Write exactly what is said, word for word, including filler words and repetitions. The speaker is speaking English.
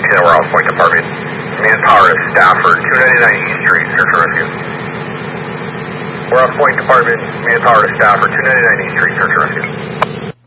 detail, Rouse Point Department. Manpower to Stafford, two ninety-nine East Street, search and rescue. Rouse Point Department, manpower to Stafford, two ninety-nine East Street, search and rescue.